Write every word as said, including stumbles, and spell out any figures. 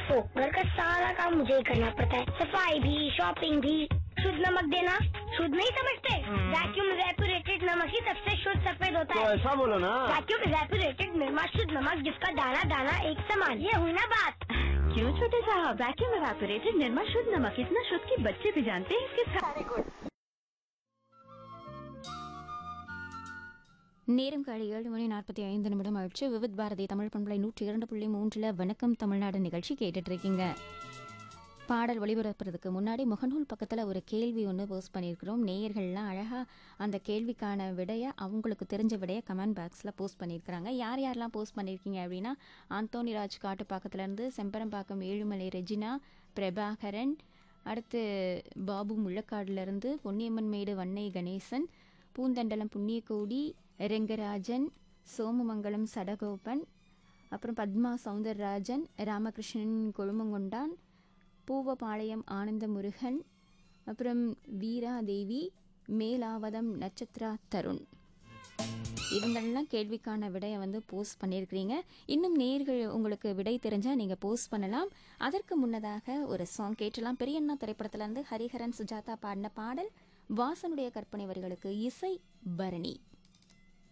ओफो, घर का सारा काम मुझे ही करना पड़ता है, सफाई भी, शॉपिंग भी। शुद्ध नमक देना, शुद्ध नहीं समझते? वैक्यूम रेपुरेटेड नमक ही सबसे शुद्ध सफेद होता तो है। ऐसा बोलो ना। वैक्यूम रेपुरेटेड निर्मा शुद्ध नमक, जिसका दाना दाना एक समान। ये हुई ना बात। क्यों छोटे साहब, वैक्यूम एवापोरेटेड निर्मा शुद्ध नमक इतना शुद्ध कि बच्चे भी जानते हैं इसके साथ। நேரம் காலை ஏழு மணி நாற்பத்தி ஐந்து நிமிடம் ஆயிடுச்சு. விவித் பாரதி தமிழ் பண்பலை நூற்றி இரண்டு புள்ளி மூன்றில் வணக்கம் தமிழ்நாடு நிகழ்ச்சி கேட்டுட்டு இருக்கீங்க. பாடல் ஒளிபரப்புறதுக்கு முன்னாடி முகநூல் பக்கத்தில் ஒரு கேள்வி ஒன்று போஸ்ட் பண்ணியிருக்கிறோம். நேயர்கள்லாம் அழகாக அந்த கேள்விக்கான விடையை அவங்களுக்கு தெரிஞ்ச விடையை கமெண்ட் பாக்ஸில் போஸ்ட் பண்ணியிருக்கிறாங்க. யார் யாரெல்லாம் போஸ்ட் பண்ணியிருக்கீங்க அப்படின்னா, ஆந்தோனி ராஜ் காட்டுப்பாக்கத்துலேருந்து, செம்பரம்பாக்கம் ஏழுமலை ரெஜினா, பிரபாகரன், அடுத்து பாபு முள்ளக்காடுலேருந்து, பொன்னியம்மன் மேடு வன்னை கணேசன், பூந்தண்டலம் புண்ணியகோடி, ரெங்கராஜன், சோமமங்கலம் சடகோபன், அப்புறம் பத்மா சவுந்தரராஜன், ராமகிருஷ்ணன் கொழுமங்கொண்டான், பூவபாளையம் ஆனந்த முருகன், அப்புறம் வீரா தேவி, மேலாவதம் நட்சத்திரா தருண். இவங்களெல்லாம் கேள்விக்கான விடையை வந்து போஸ்ட் பண்ணியிருக்கிறீங்க. இன்னும் நேர்கள் உங்களுக்கு விடை தெரிஞ்சால் நீங்கள் போஸ்ட் பண்ணலாம். அதற்கு முன்னதாக ஒரு சாங் கேட்டலாம். பெரியண்ணா திரைப்படத்திலேருந்து ஹரிஹரன் சுஜாதா பாடின பாடல், வாசனுடைய கற்பனை வரிகளுக்கு இசை பரணி.